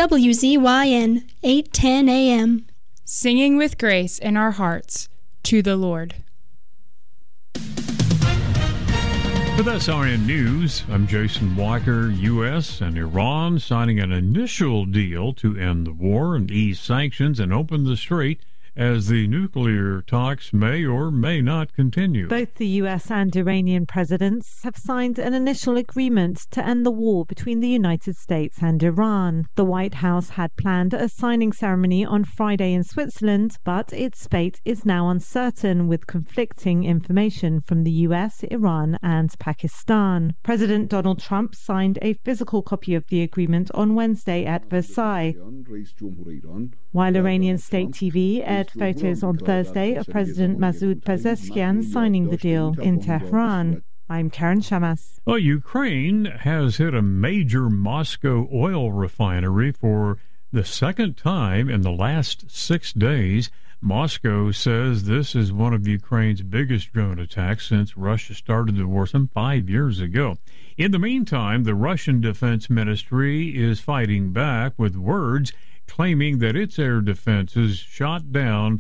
WZYN 810 AM. Singing with grace in our hearts to the Lord. With SRN News, I'm Jason Walker. U.S. and Iran signing an initial deal to end the war and ease sanctions and open the strait as the nuclear talks may or may not continue. Both the U.S. and Iranian presidents have signed an initial agreement to end the war between the United States and Iran. The White House had planned a signing ceremony on Friday in Switzerland, but its fate is now uncertain with conflicting information from the U.S., Iran, and Pakistan. President Donald Trump signed a physical copy of the agreement on Wednesday at Versailles, while Iranian state TV aired photos on Thursday of President Masoud Pezeshkian signing the deal in Tehran. I'm Karen Shamas. Well, Ukraine has hit a major Moscow oil refinery for the second time in the last 6 days. Moscow says this is one of Ukraine's biggest drone attacks since Russia started the war some 5 years ago. In the meantime, the Russian Defense Ministry is fighting back with words claiming that its air defenses shot down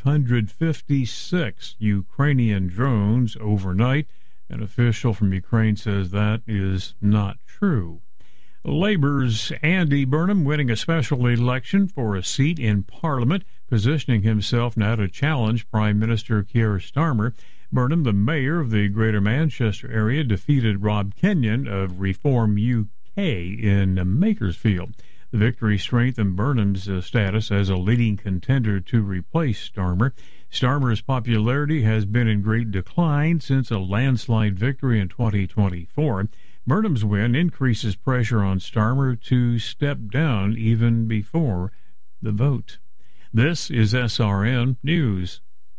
556 Ukrainian drones overnight. An official from Ukraine says that is not true. Labor's Andy Burnham winning a special election for a seat in Parliament, positioning himself now to challenge Prime Minister Keir Starmer. Burnham, the mayor of the Greater Manchester area, defeated Rob Kenyon of Reform UK in Makersfield. The victory strengthened Burnham's status as a leading contender to replace Starmer. Starmer's popularity has been in great decline since a landslide victory in 2024. Burnham's win increases pressure on Starmer to step down even before the vote. This is SRN News.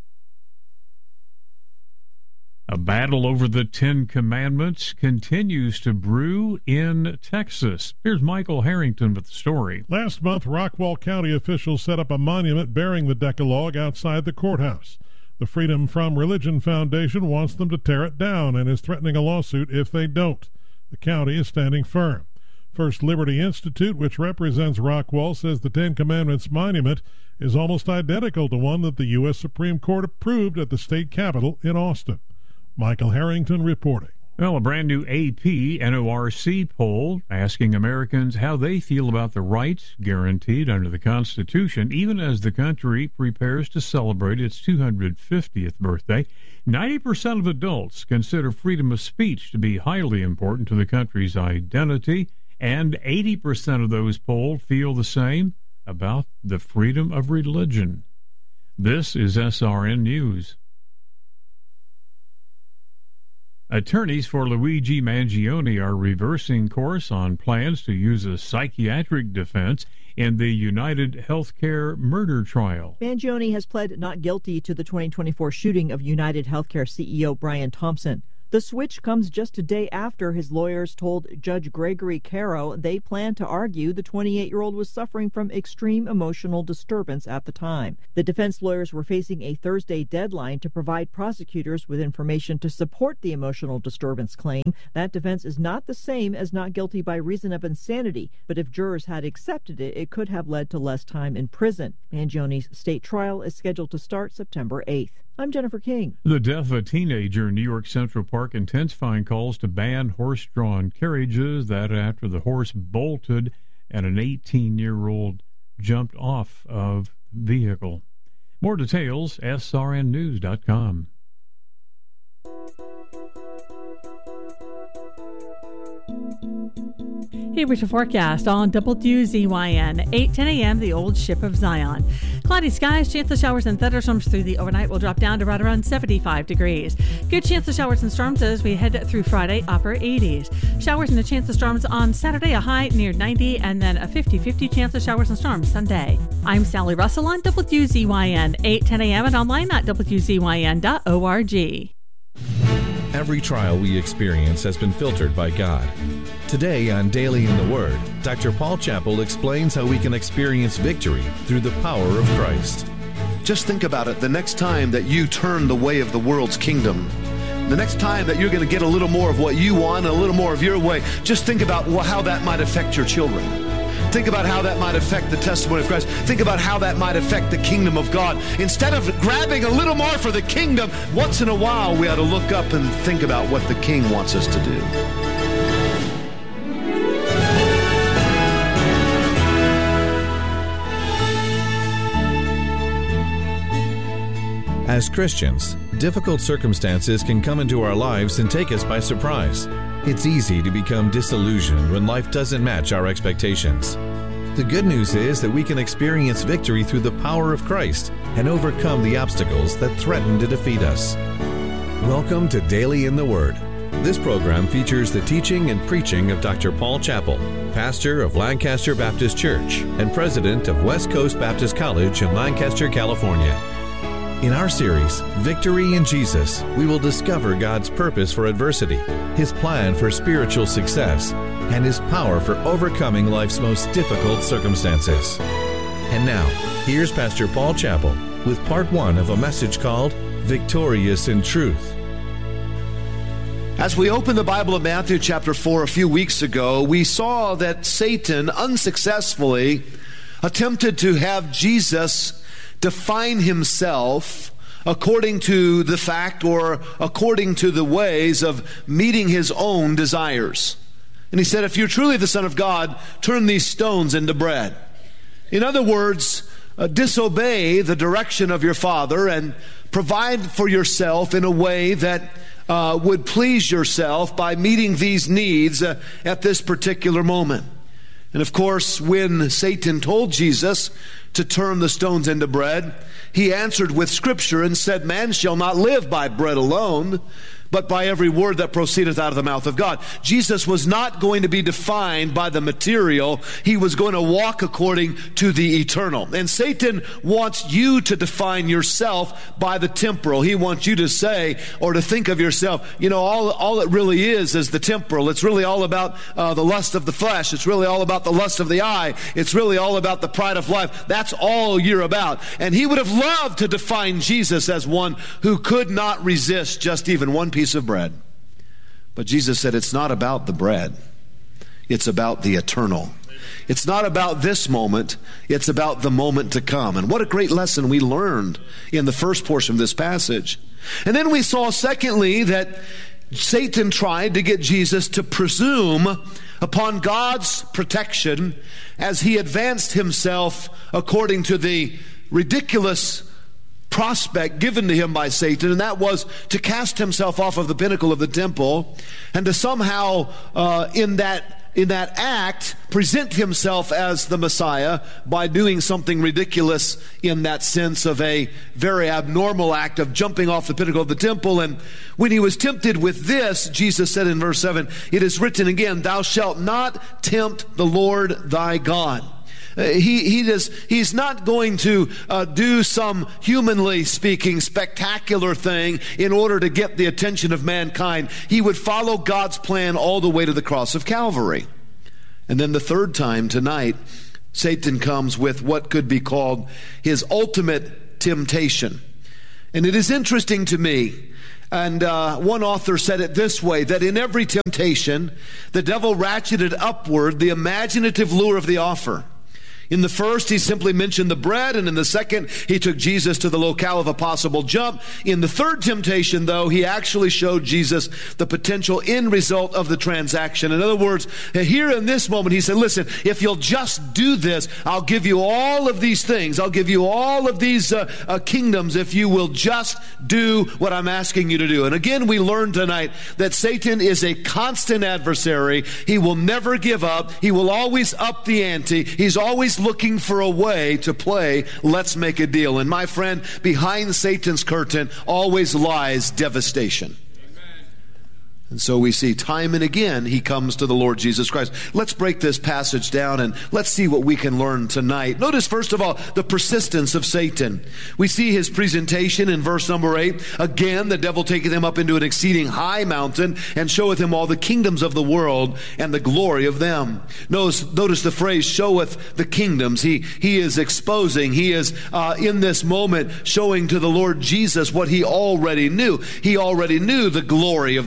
A battle over the Ten Commandments continues to brew in Texas. Here's Michael Harrington with the story. Last month, Rockwall County officials set up a monument bearing the Decalogue outside the courthouse. The Freedom from Religion Foundation wants them to tear it down and is threatening a lawsuit if they don't. The county is standing firm. First Liberty Institute, which represents Rockwall, says the Ten Commandments monument is almost identical to one that the U.S. Supreme Court approved at the state capitol in Austin. Michael Harrington reporting. Well, a brand new AP NORC poll asking Americans how they feel about the rights guaranteed under the Constitution, even as the country prepares to celebrate its 250th birthday. 90% of adults consider freedom of speech to be highly important to the country's identity, and 80% of those polled feel the same about the freedom of religion. This is SRN News. Attorneys for Luigi Mangione are reversing course on plans to use a psychiatric defense in the United Healthcare murder trial. Mangione has pled not guilty to the 2024 shooting of United Healthcare CEO Brian Thompson. The switch comes just a day after his lawyers told Judge Gregory Caro they plan to argue the 28-year-old was suffering from extreme emotional disturbance at the time. The defense lawyers were facing a Thursday deadline to provide prosecutors with information to support the emotional disturbance claim. That defense is not the same as not guilty by reason of insanity, but if jurors had accepted it, it could have led to less time in prison. Mangione's state trial is scheduled to start September 8th. I'm Jennifer King. The death of a teenager in New York Central Park intensifying calls to ban horse-drawn carriages. That after the horse bolted and an 18-year-old jumped off of the vehicle. More details, srnnews.com. Here with your forecast on WZYN, 8:10 a.m., the old ship of Zion. Cloudy skies, chance of showers and thunderstorms through the overnight will drop down to right around 75 degrees. Good chance of showers and storms as we head through Friday, upper 80s. Showers and a chance of storms on Saturday, a high near 90, and then a 50-50 chance of showers and storms Sunday. I'm Sally Russell on WZYN, 8:10 a.m. and online at WZYN.org. Every trial we experience has been filtered by God. Today on Daily in the Word, Dr. Paul Chappell explains how we can experience victory through the power of Christ. Just think about it. The next time that you turn the way of the world's kingdom, the next time that you're going to get a little more of what you want and a little more of your way, just think about how that might affect your children. Think about how that might affect the testimony of Christ. Think about how that might affect the kingdom of God. Instead of grabbing a little more for the kingdom, once in a while we ought to look up and think about what the King wants us to do. As Christians, difficult circumstances can come into our lives and take us by surprise. It's easy to become disillusioned when life doesn't match our expectations. The good news is that we can experience victory through the power of Christ and overcome the obstacles that threaten to defeat us. Welcome to Daily in the Word. This program features the teaching and preaching of Dr. Paul Chappell, pastor of Lancaster Baptist Church and president of West Coast Baptist College in Lancaster, California. In our series, Victory in Jesus, we will discover God's purpose for adversity, His plan for spiritual success, and His power for overcoming life's most difficult circumstances. And now, here's Pastor Paul Chappell with part 1 of a message called Victorious in Truth. As we opened the Bible of Matthew chapter 4 a few weeks ago, we saw that Satan unsuccessfully attempted to have Jesus define himself according to the fact or according to the ways of meeting his own desires. And he said, if you're truly the Son of God, turn these stones into bread. In other words, disobey the direction of your Father and provide for yourself in a way that would please yourself by meeting these needs at this particular moment. And of course, when Satan told Jesus to turn the stones into bread, he answered with Scripture and said, man shall not live by bread alone, but by every word that proceedeth out of the mouth of God. Jesus was not going to be defined by the material. He was going to walk according to the eternal. And Satan wants you to define yourself by the temporal. He wants you to say or to think of yourself, you know, all it really is the temporal. It's really all about the lust of the flesh. It's really all about the lust of the eye. It's really all about the pride of life. That's all you're about. And he would have loved to define Jesus as one who could not resist just even one piece of bread. But Jesus said it's not about the bread. It's about the eternal. It's not about this moment. It's about the moment to come. And what a great lesson we learned in the first portion of this passage. And then we saw, secondly, that Satan tried to get Jesus to presume upon God's protection as he advanced himself according to the ridiculous prospect given to him by Satan, and that was to cast himself off of the pinnacle of the temple and to somehow in that act present himself as the Messiah by doing something ridiculous in that sense of a very abnormal act of jumping off the pinnacle of the temple. And when he was tempted with this, Jesus said in verse 7, it is written again, thou shalt not tempt the Lord thy God. He's not going to do some, humanly speaking, spectacular thing in order to get the attention of mankind. He would follow God's plan all the way to the cross of Calvary. And then the third time tonight, Satan comes with what could be called his ultimate temptation. And it is interesting to me, and one author said it this way, that in every temptation, the devil ratcheted upward the imaginative lure of the offer. In the first, he simply mentioned the bread, and in the second, he took Jesus to the locale of a possible jump. In the third temptation, though, he actually showed Jesus the potential end result of the transaction. In other words, here in this moment, he said, listen, if you'll just do this, I'll give you all of these things. I'll give you all of these kingdoms if you will just do what I'm asking you to do. And again, we learned tonight that Satan is a constant adversary. He will never give up. He will always up the ante. He's always looking for a way to play let's make a deal. And my friend, behind Satan's curtain always lies devastation. And so we see time and again he comes to the Lord Jesus Christ. Let's break this passage down and let's see what we can learn tonight. Notice first of all the persistence of Satan. We see his presentation in verse number 8. Again, the devil taketh him up into an exceeding high mountain and showeth him all the kingdoms of the world and the glory of them. Notice the phrase showeth the kingdoms. He is exposing. He is in this moment showing to the Lord Jesus what he already knew. He already knew the glory of these kingdoms.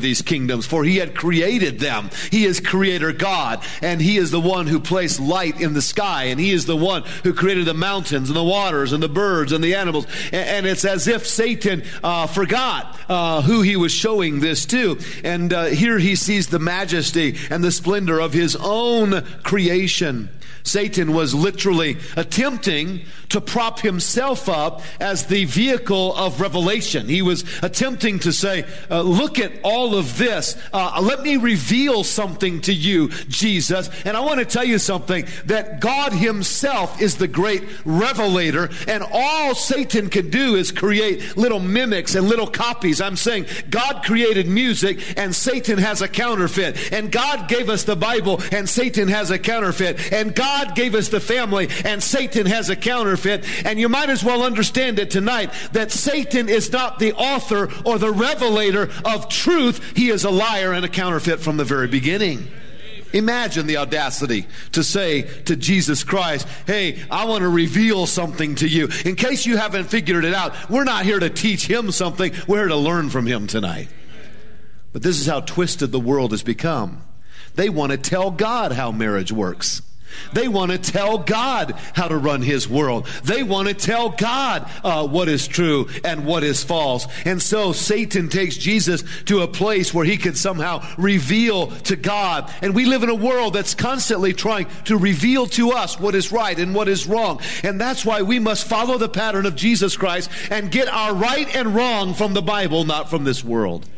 kingdoms, for he had created them. He is creator God, and he is the one who placed light in the sky, and he is the one who created the mountains and the waters and the birds and the animals. And it's as if Satan forgot who he was showing this to. And here he sees the majesty and the splendor of his own creation. Satan was literally attempting to prop himself up as the vehicle of revelation. He was attempting to say, look at all of this. Let me reveal something to you, Jesus. And I want to tell you something, that God himself is the great revelator, and all Satan can do is create little mimics and little copies. I'm saying God created music, and Satan has a counterfeit. And God gave us the Bible, and Satan has a counterfeit. And God gave us the family, and Satan has a counterfeit. And you might as well understand it tonight that Satan is not the author or the revelator of truth. He is a liar and a counterfeit from the very beginning. Imagine the audacity to say to Jesus Christ, hey, I want to reveal something to you. In case you haven't figured it out, we're not here to teach him something. We're here to learn from him tonight. But this is how twisted the world has become. They want to tell God how marriage works. They want to tell God how to run his world. They want to tell God what is true and what is false. And so Satan takes Jesus to a place where he can somehow reveal to God. And we live in a world that's constantly trying to reveal to us what is right and what is wrong. And that's why we must follow the pattern of Jesus Christ and get our right and wrong from the Bible, not from this world.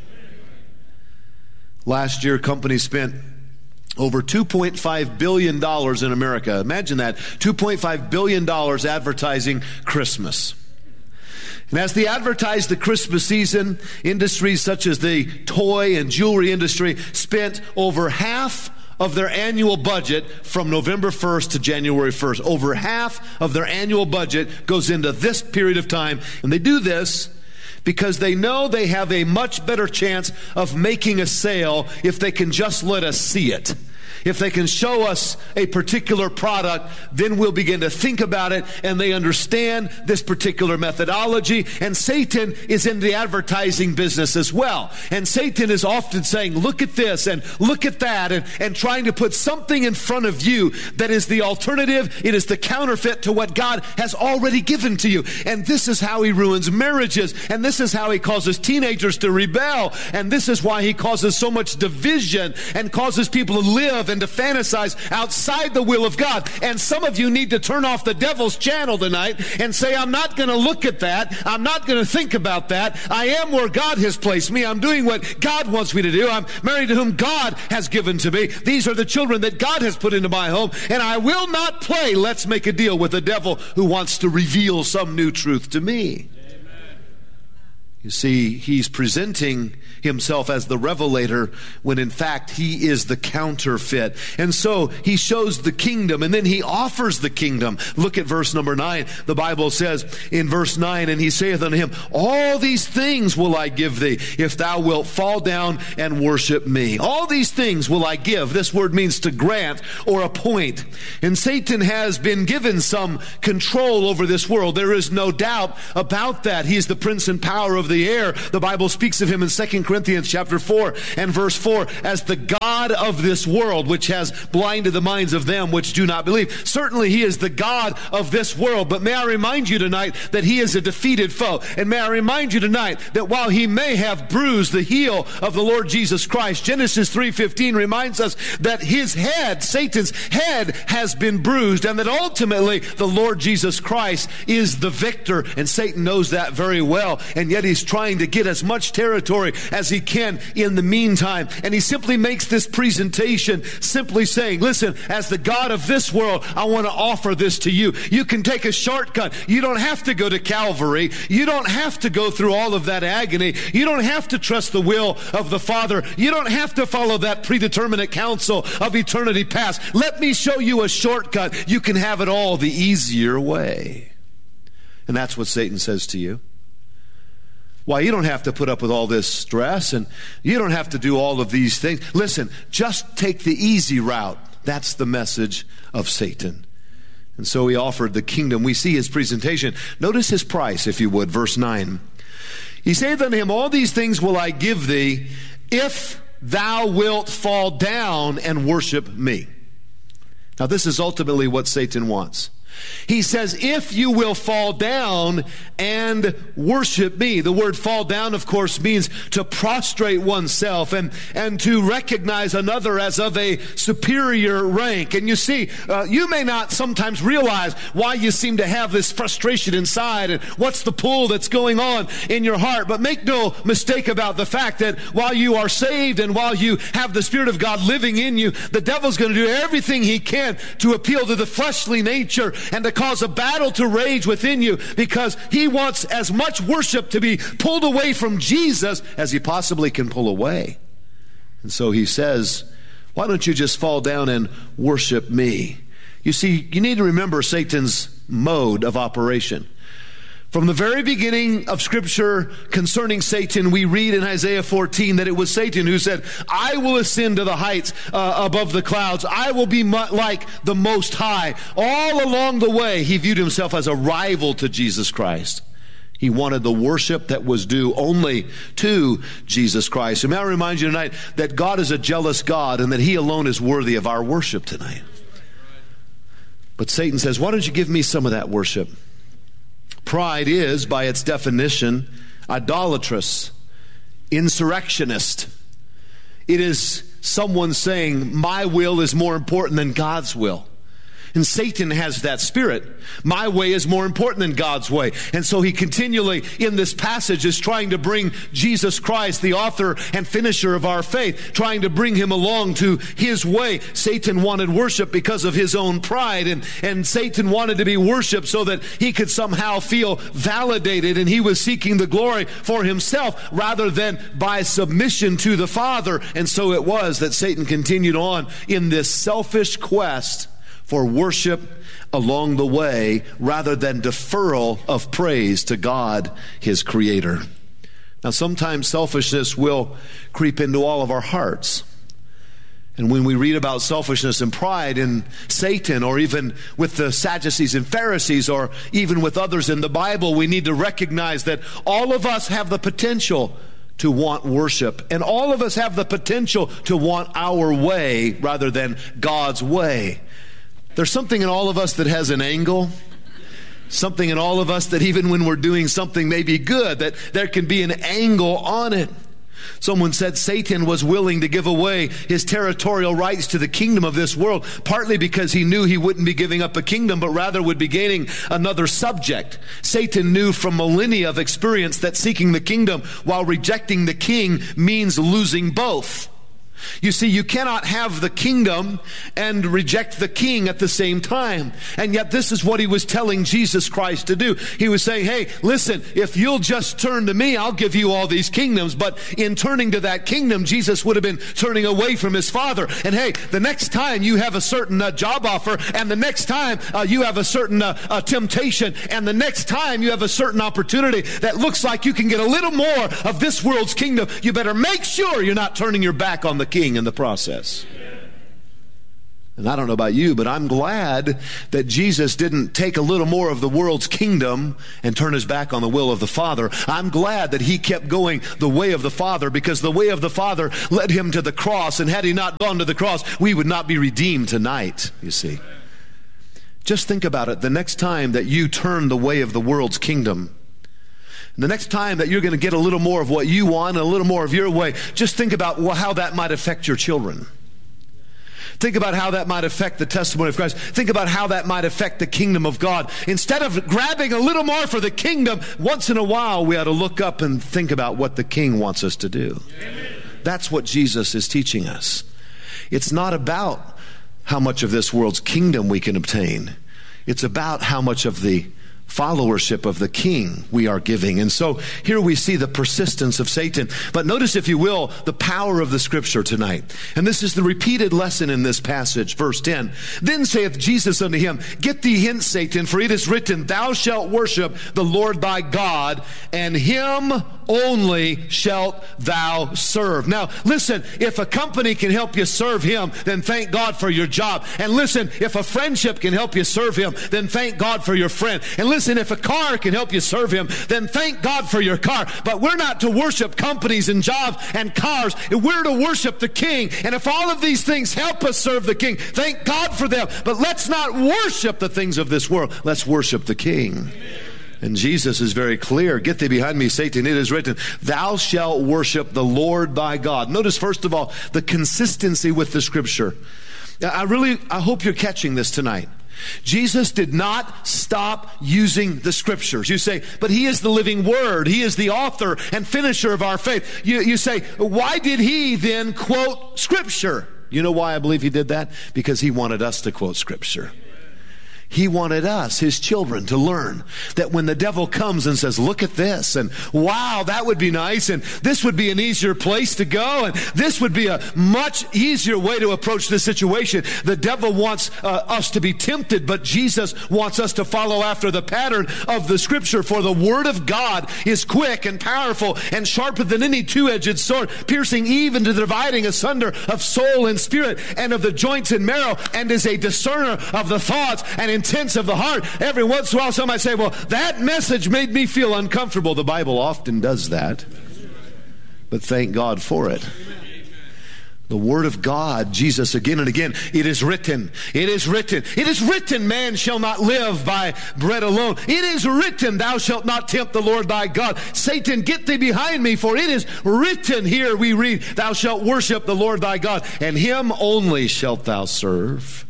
Last year, companies spent over $2.5 billion in America. Imagine that. $2.5 billion advertising Christmas. And as they advertised the Christmas season, industries such as the toy and jewelry industry spent over half of their annual budget from November 1st to January 1st. Over half of their annual budget goes into this period of time. And they do this because they know they have a much better chance of making a sale if they can just let us see it. If they can show us a particular product, then we'll begin to think about it, and they understand this particular methodology. And Satan is in the advertising business as well. And Satan is often saying, look at this and look at that, and trying to put something in front of you that is the alternative. It is the counterfeit to what God has already given to you. And this is how he ruins marriages. And this is how he causes teenagers to rebel. And this is why he causes so much division and causes people to live and to fantasize outside the will of God. And some of you need to turn off the devil's channel tonight and say, I'm not going to look at that. I'm not going to think about that. I am where God has placed me. I'm doing what God wants me to do. I'm married to whom God has given to me. These are the children that God has put into my home. And I will not play let's make a deal with the devil who wants to reveal some new truth to me. You see, he's presenting himself as the revelator when in fact he is the counterfeit. And so he shows the kingdom, and then he offers the kingdom. Look at verse number 9. The Bible says in verse 9, and he saith unto him, all these things will I give thee, if thou wilt fall down and worship me. All these things will I give. This word means to grant or appoint. And Satan has been given some control over this world. There is no doubt about that. He's the prince and power of the air. The Bible speaks of him in 2 Corinthians chapter 4 and verse 4 as the God of this world, which has blinded the minds of them which do not believe. Certainly he is the God of this world, but may I remind you tonight that he is a defeated foe. And may I remind you tonight that while he may have bruised the heel of the Lord Jesus Christ, Genesis 3:15 reminds us that his head, Satan's head, has been bruised, and that ultimately the Lord Jesus Christ is the victor. And Satan knows that very well, and yet he's trying to get as much territory as he can in the meantime. And he simply makes this presentation simply saying, listen, as the God of this world, I want to offer this to you. You can take a shortcut. You don't have to go to Calvary. You don't have to go through all of that agony. You don't have to trust the will of the Father. You don't have to follow that predeterminate counsel of eternity past. Let me show you a shortcut. You can have it all the easier way. And that's what Satan says to you. Why, you don't have to put up with all this stress, and you don't have to do all of these things. Listen, just take the easy route. That's the message of Satan. And so he offered the kingdom. We see his presentation. Notice his price, if you would, verse 9. He saith unto him, all these things will I give thee, if thou wilt fall down and worship me. Now, this is ultimately what Satan wants. He says, if you will fall down and worship me. The word fall down, of course, means to prostrate oneself and to recognize another as of a superior rank. And you see, you may not sometimes realize why you seem to have this frustration inside and what's the pull that's going on in your heart. But make no mistake about the fact that while you are saved and while you have the Spirit of God living in you, the devil's going to do everything he can to appeal to the fleshly nature and to cause a battle to rage within you, because he wants as much worship to be pulled away from Jesus as he possibly can pull away. And so he says, why don't you just fall down and worship me? You see, you need to remember Satan's mode of operation. From the very beginning of Scripture concerning Satan, we read in Isaiah 14 that it was Satan who said, I will ascend to the heights above the clouds. I will be like the Most High. All along the way, he viewed himself as a rival to Jesus Christ. He wanted the worship that was due only to Jesus Christ. And may I remind you tonight that God is a jealous God and that he alone is worthy of our worship tonight. But Satan says, why don't you give me some of that worship? Pride is, by its definition, idolatrous, insurrectionist. It is someone saying, my will is more important than God's will. And Satan has that spirit. My way is more important than God's way. And so he continually, in this passage, is trying to bring Jesus Christ, the author and finisher of our faith, trying to bring him along to his way. Satan wanted worship because of his own pride. And Satan wanted to be worshiped so that he could somehow feel validated. And he was seeking the glory for himself rather than by submission to the Father. And so it was that Satan continued on in this selfish quest for worship along the way rather than deferral of praise to God, his Creator. Now, sometimes selfishness will creep into all of our hearts. And when we read about selfishness and pride in Satan, or even with the Sadducees and Pharisees, or even with others in the Bible, we need to recognize that all of us have the potential to want worship. And all of us have the potential to want our way rather than God's way. There's something in all of us that has an angle. Something in all of us that even when we're doing something maybe good, that there can be an angle on it. Someone said Satan was willing to give away his territorial rights to the kingdom of this world, partly because he knew he wouldn't be giving up a kingdom, but rather would be gaining another subject. Satan knew from millennia of experience that seeking the kingdom while rejecting the king means losing both. You see, you cannot have the kingdom and reject the king at the same time. And yet this is what he was telling Jesus Christ to do. He was saying, hey, listen, if you'll just turn to me, I'll give you all these kingdoms. But in turning to that kingdom, Jesus would have been turning away from his Father. And hey, the next time you have a certain job offer, and the next time you have a certain temptation, and the next time you have a certain opportunity that looks like you can get a little more of this world's kingdom, you better make sure you're not turning your back on the king in the process. And I don't know about you, but I'm glad that Jesus didn't take a little more of the world's kingdom and turn his back on the will of the Father. I'm glad that he kept going the way of the Father, because the way of the Father led him to the cross, and had he not gone to the cross, we would not be redeemed tonight, you see. Just think about it. The next time that you turn the way of the world's kingdom, the next time that you're going to get a little more of what you want, a little more of your way, just think about how that might affect your children. Think about how that might affect the testimony of Christ. Think about how that might affect the kingdom of God. Instead of grabbing a little more for the kingdom, once in a while we ought to look up and think about what the king wants us to do. Amen. That's what Jesus is teaching us. It's not about how much of this world's kingdom we can obtain. It's about how much of the followership of the king we are giving. And so here we see the persistence of Satan. But notice, if you will, the power of the scripture tonight. And this is the repeated lesson in this passage, verse 10. Then saith Jesus unto him, Get thee hence, Satan, for it is written, Thou shalt worship the Lord thy God, and him only shalt thou serve. Now, listen, if a company can help you serve him, then thank God for your job. And listen, if a friendship can help you serve him, then thank God for your friend. And listen, if a car can help you serve him, then thank God for your car. But we're not to worship companies and jobs and cars. We're to worship the King. And if all of these things help us serve the King, thank God for them. But let's not worship the things of this world. Let's worship the King. Amen. And Jesus is very clear. Get thee behind me, Satan. It is written, thou shalt worship the Lord thy God. Notice, first of all, the consistency with the Scripture. I hope you're catching this tonight. Jesus did not stop using the Scriptures. You say, but he is the living Word. He is the author and finisher of our faith. You say, why did he then quote Scripture? You know why I believe he did that? Because he wanted us to quote Scripture. He wanted us, his children, to learn that when the devil comes and says, look at this, and wow, that would be nice, and this would be an easier place to go, and this would be a much easier way to approach this situation. The devil wants us to be tempted, but Jesus wants us to follow after the pattern of the Scripture. For the Word of God is quick and powerful and sharper than any two-edged sword, piercing even to the dividing asunder of soul and spirit and of the joints and marrow, and is a discerner of the thoughts and intents of the heart. Every once in a while somebody say, well, that message made me feel uncomfortable. The Bible often does that. But thank God for it. The Word of God, Jesus again and again, it is written, it is written, it is written, man shall not live by bread alone. It is written, thou shalt not tempt the Lord thy God. Satan, get thee behind me, for it is written, here we read, thou shalt worship the Lord thy God, and him only shalt thou serve.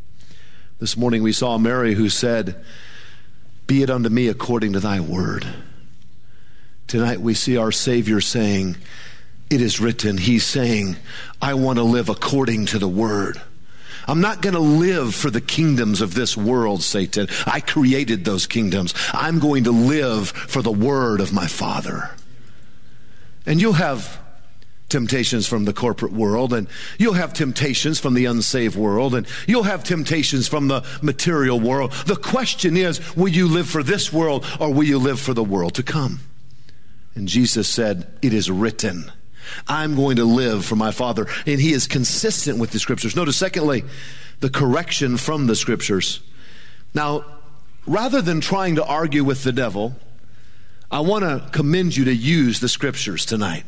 This morning we saw Mary who said, be it unto me according to thy word. Tonight we see our Savior saying, it is written. He's saying, I want to live according to the word. I'm not going to live for the kingdoms of this world, Satan. I created those kingdoms. I'm going to live for the word of my Father. And you'll have temptations from the corporate world, and you'll have temptations from the unsaved world, and you'll have temptations from the material world. The question is, will you live for this world, or will you live for the world to come? And Jesus said, it is written. I'm going to live for my Father. And he is consistent with the Scriptures. Notice, secondly, the correction from the Scriptures. Now, rather than trying to argue with the devil, I want to commend you to use the Scriptures tonight.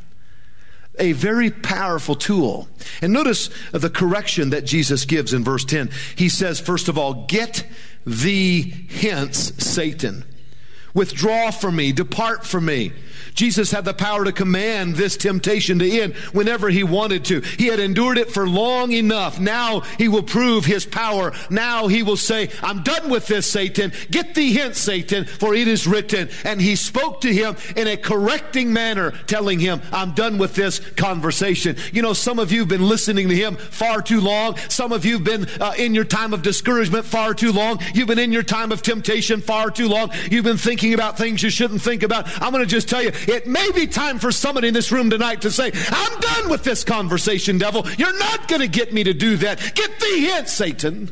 A very powerful tool. And notice the correction that Jesus gives in verse 10. He says, first of all, get thee hence, Satan. Withdraw from me, depart from me. Jesus had the power to command this temptation to end whenever he wanted to. He had endured it for long enough. Now he will prove his power. Now he will say, I'm done with this, Satan. Get thee hence, Satan, for it is written. And he spoke to him in a correcting manner, telling him, I'm done with this conversation. You know, some of you have been listening to him far too long. Some of you have been in your time of discouragement far too long. You've been in your time of temptation far too long. You've been thinking about things you shouldn't think about. I'm going to just tell you, it may be time for somebody in this room tonight to say, I'm done with this conversation, devil. You're not going to get me to do that. Get thee hence, Satan.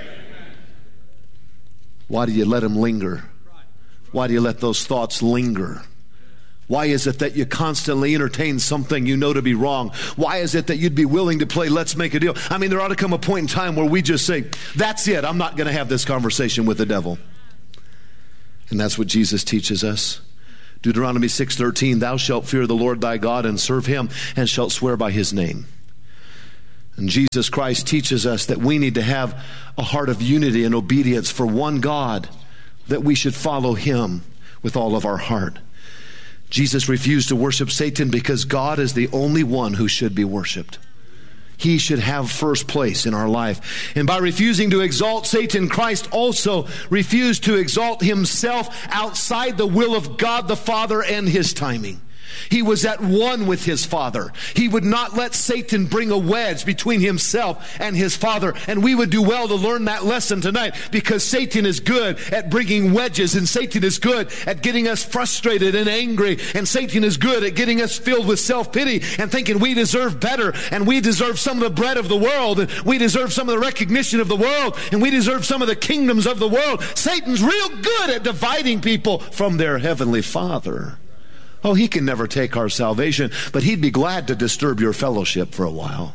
Why do you let him linger? Why do you let those thoughts linger? Why is it that you constantly entertain something you know to be wrong? Why is it that you'd be willing to play let's make a deal? I mean, there ought to come a point in time where we just say, that's it. I'm not going to have this conversation with the devil. And that's what Jesus teaches us. Deuteronomy 6:13, thou shalt fear the Lord thy God and serve him, and shalt swear by his name. And Jesus Christ teaches us that we need to have a heart of unity and obedience for one God, that we should follow him with all of our heart. Jesus refused to worship Satan because God is the only one who should be worshiped. He should have first place in our life. And by refusing to exalt Satan, Christ also refused to exalt himself outside the will of God the Father and his timing. He was at one with his Father. He would not let Satan bring a wedge between himself and his Father. And we would do well to learn that lesson tonight, because Satan is good at bringing wedges, and Satan is good at getting us frustrated and angry, and Satan is good at getting us filled with self-pity and thinking we deserve better, and we deserve some of the bread of the world, and we deserve some of the recognition of the world, and we deserve some of the kingdoms of the world. Satan's real good at dividing people from their heavenly Father. Oh, he can never take our salvation, but he'd be glad to disturb your fellowship for a while.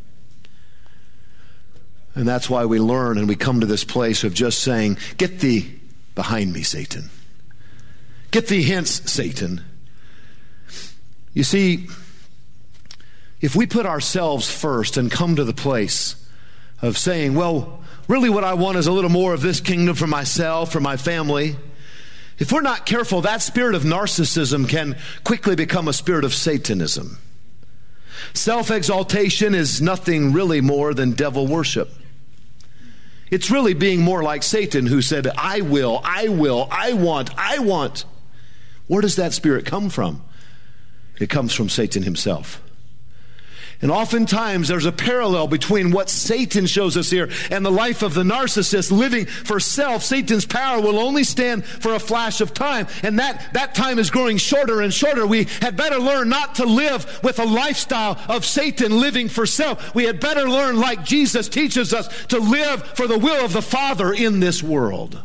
And that's why we learn and we come to this place of just saying, get thee behind me, Satan. Get thee hence, Satan. You see, if we put ourselves first and come to the place of saying, well, really what I want is a little more of this kingdom for myself, for my family, if we're not careful, that spirit of narcissism can quickly become a spirit of Satanism. Self-exaltation is nothing really more than devil worship. It's really being more like Satan, who said, I will, I want. Where does that spirit come from? It comes from Satan himself. And oftentimes there's a parallel between what Satan shows us here and the life of the narcissist living for self. Satan's power will only stand for a flash of time, and that time is growing shorter and shorter. We had better learn not to live with a lifestyle of Satan living for self. We had better learn, like Jesus teaches us, to live for the will of the Father in this world.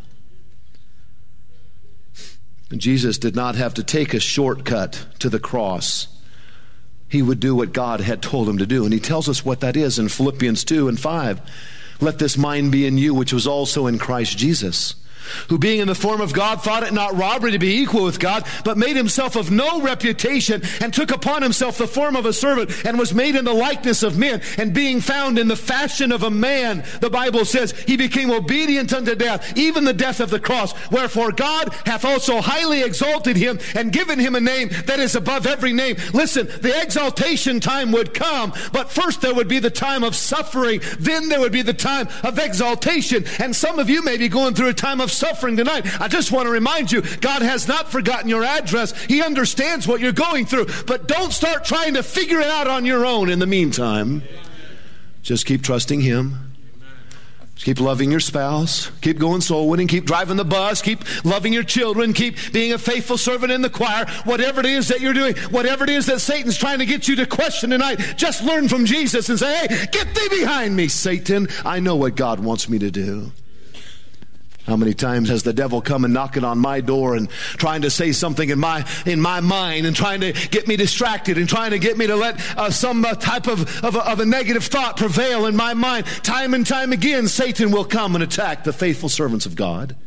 And Jesus did not have to take a shortcut to the cross. He would do what God had told him to do. And he tells us what that is in Philippians 2:5. Let this mind be in you, which was also in Christ Jesus, who being in the form of God thought it not robbery to be equal with God, but made himself of no reputation, and took upon himself the form of a servant, and was made in the likeness of men. And being found in the fashion of a man, the Bible says, he became obedient unto death, even the death of the cross. Wherefore God hath also highly exalted him, and given him a name that is above every name. Listen, the exaltation time would come, but first there would be the time of suffering. Then there would be the time of exaltation. And some of you may be going through a time of suffering tonight. I just want to remind you, God has not forgotten your address. He understands what you're going through. But don't start trying to figure it out on your own in the meantime. Just keep trusting him. Just keep loving your spouse. Keep going soul winning. Keep driving the bus. Keep loving your children. Keep being a faithful servant in the choir. Whatever it is that you're doing, whatever it is that Satan's trying to get you to question tonight, just learn from Jesus and say, hey, get thee behind me, Satan. I know what God wants me to do. How many times has the devil come and knocking on my door and trying to say something in my mind and trying to get me distracted and trying to get me to let some type of a negative thought prevail in my mind. Time and time again, Satan will come and attack the faithful servants of God.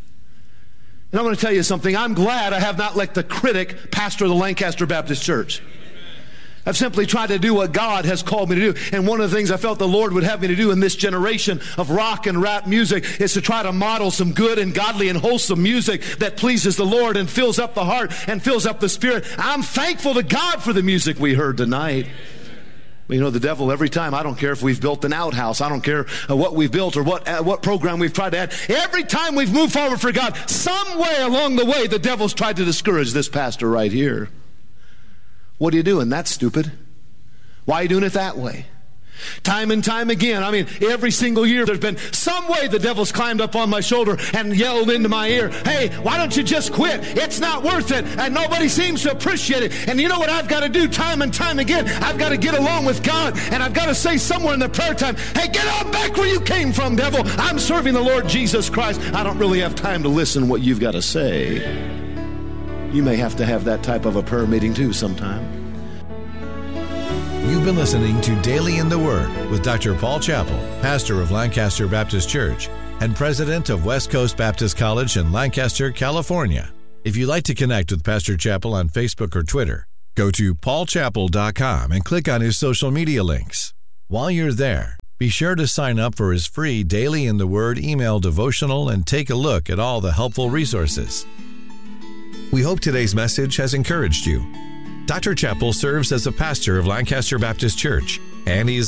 And I'm going to tell you something. I'm glad I have not let the critic pastor the Lancaster Baptist Church. I've simply tried to do what God has called me to do. And one of the things I felt the Lord would have me to do in this generation of rock and rap music is to try to model some good and godly and wholesome music that pleases the Lord and fills up the heart and fills up the spirit. I'm thankful to God for the music we heard tonight. But you know, the devil, every time, I don't care if we've built an outhouse, I don't care what we've built or what program we've tried to add, every time we've moved forward for God, some way along the way, the devil's tried to discourage this pastor right here. What are you doing? That's stupid. Why are you doing it that way? Time and time again, I mean, every single year there's been some way the devil's climbed up on my shoulder and yelled into my ear, hey, why don't you just quit? It's not worth it. And nobody seems to appreciate it. And you know what I've got to do time and time again? I've got to get along with God, and I've got to say somewhere in the prayer time, hey, get on back where you came from, devil. I'm serving the Lord Jesus Christ. I don't really have time to listen what you've got to say. You may have to have that type of a prayer meeting too sometime. You've been listening to Daily in the Word with Dr. Paul Chappell, pastor of Lancaster Baptist Church and president of West Coast Baptist College in Lancaster, California. If you'd like to connect with Pastor Chappell on Facebook or Twitter, go to paulchappell.com and click on his social media links. While you're there, be sure to sign up for his free Daily in the Word email devotional and take a look at all the helpful resources. We hope today's message has encouraged you. Dr. Chappell serves as a pastor of Lancaster Baptist Church, and he is